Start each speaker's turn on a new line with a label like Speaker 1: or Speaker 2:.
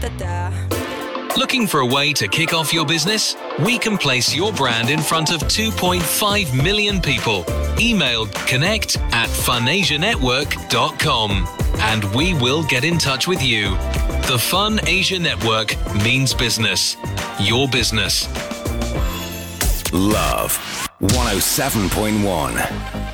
Speaker 1: Looking for a way to kick off your business? We can place your brand in front of 2.5 million people. Email connect@funasianetwork.com and we will get in touch with you. The Fun Asia Network means business. Your business.
Speaker 2: Love 107.1.